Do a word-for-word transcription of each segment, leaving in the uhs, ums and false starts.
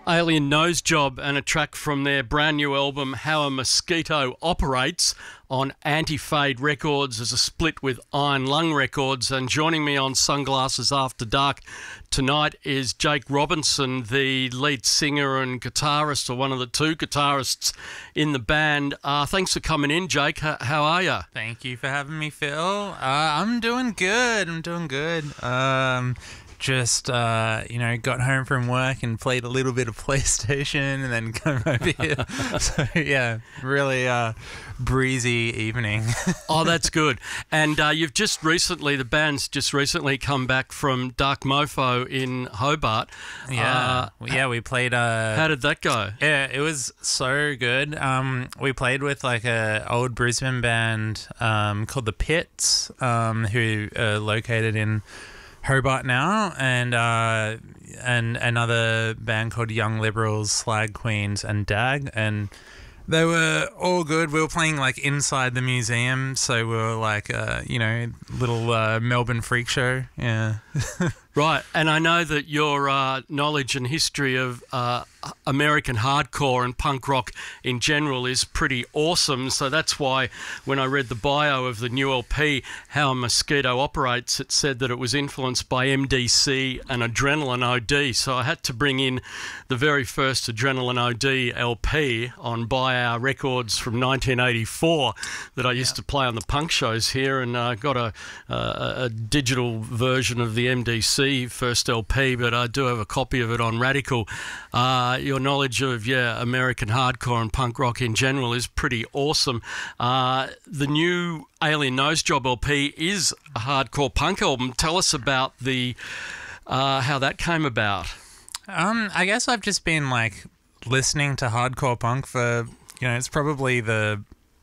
Alien Nose Job and a track from their brand new album How a Mosquito Operates on Anti-Fade Records as a split with Iron Lung Records. And joining me on Sunglasses After Dark tonight is Jake Robinson, the lead singer and guitarist, or one of the two guitarists in the band. Uh, thanks for coming in, Jake. H- how are you? Thank you for having me, Phil. Uh, I'm doing good. I'm doing good. Um... Just, uh, you know, got home from work and played a little bit of PlayStation and then come over here. So, yeah, really uh, breezy evening. Oh, that's good. And uh, you've just recently, the band's just recently come back from Dark Mofo in Hobart. Yeah, uh, yeah, we played... Uh, how did that go? Yeah, it was so good. Um, we played with, like, a old Brisbane band um, called The Pits, um, who are located in Hobart now, and uh, and another band called Young Liberals, Slag Queens, and Dag, and they were all good. We were playing like inside the museum, so we were like, uh, you know, little uh, Melbourne freak show. Yeah, right. And I know that your uh, knowledge and history of uh, American hardcore and punk rock in general is pretty awesome. So that's why when I read the bio of the new L P, How a Mosquito Operates, it said that it was influenced by M D C and Adrenaline O D. So I had to bring in the very first Adrenaline O D L P on Buy Our Records from nineteen eighty-four that I used yeah. to play on the punk shows here, and I uh, got a, a, a digital version of the M D C first L P, but I do have a copy of it on Radical. Uh, your knowledge of yeah American hardcore and punk rock in general is pretty awesome. Uh, the new Alien Nose Job L P is a hardcore punk album. Tell us about the uh, how that came about. Um, I guess I've just been like listening to hardcore punk for, you know, it's probably the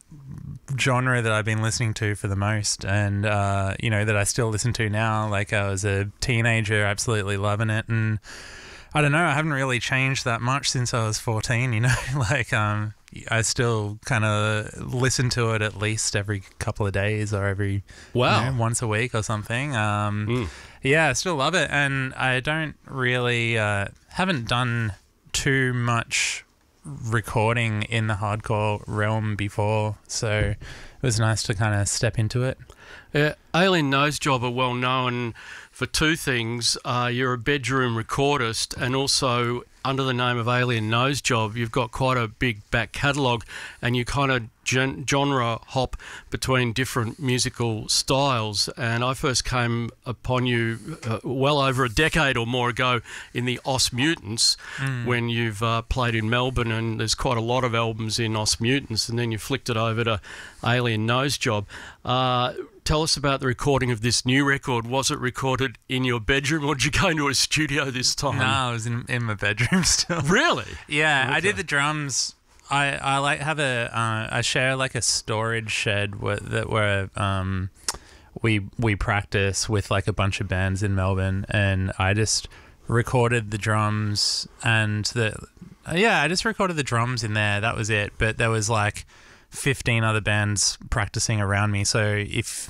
genre that I've been listening to for the most, and uh, you know, that I still listen to now. Like I was a teenager, absolutely loving it, and I don't know, I haven't really changed that much since I was fourteen, you know, like um, I still kind of listen to it at least every couple of days or every, wow. you know, once a week or something. Um, mm. Yeah, I still love it, and I don't really, uh, haven't done too much recording in the hardcore realm before, so it was nice to kind of step into it. Yeah, Alien Nose Job are well known for two things. Uh, you're a bedroom recordist, and also under the name of Alien Nose Job, you've got quite a big back catalogue, and you kind of gen- genre hop between different musical styles. And I first came upon you uh, well over a decade or more ago in the Os Mutants, mm. when you've uh, played in Melbourne, and there's quite a lot of albums in Os Mutants, and then you flicked it over to Alien Nose Job. Uh, Tell us about the recording of this new record. Was it recorded in your bedroom, or did you go into a studio this time? No, I was in, in my bedroom still. Really? Yeah, okay. I did the drums. I, I like have a uh, I share like a storage shed where, that where um we we practice with like a bunch of bands in Melbourne, and I just recorded the drums and the yeah I just recorded the drums in there. That was it. But there was like fifteen other bands practicing around me, so if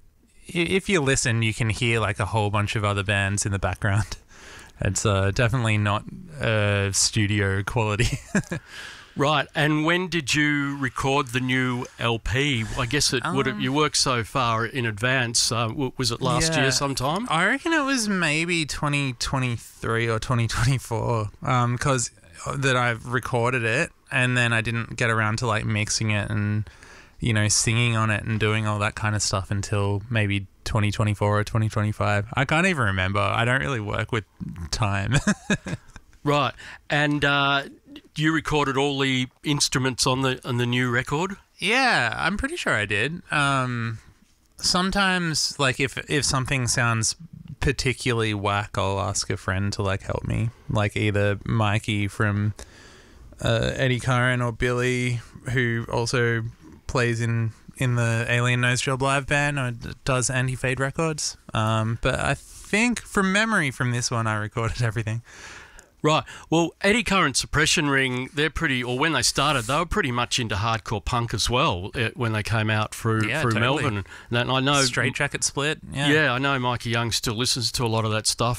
if you listen, you can hear like a whole bunch of other bands in the background. It's uh, definitely not uh, studio quality. Right. And when did you record the new L P? I guess it um, would have, you worked so far in advance. Uh, w- was it last yeah, year sometime? I reckon it was maybe twenty twenty-three or twenty twenty-four, um, because that I've recorded it, and then I didn't get around to like mixing it and, you know, singing on it and doing all that kind of stuff until maybe twenty twenty-four or twenty twenty-five. I can't even remember. I don't really work with time. Right. And uh, you recorded all the instruments on the on the new record? Yeah, I'm pretty sure I did. Um, sometimes, like, if if something sounds particularly whack, I'll ask a friend to like help me, like either Mikey from uh, Eddie Curran or Billy, who also plays in in the Alien Nose Job live band or does Anti-Fade Records. Um, but I think from memory from this one, I recorded everything. Right. Well, Eddie Curran Suppression Ring, they're pretty, or when they started, they were pretty much into hardcore punk as well uh, when they came out through yeah, through totally. Melbourne. And I know Straight Jacket Split. Yeah. Yeah, I know Mikey Young still listens to a lot of that stuff.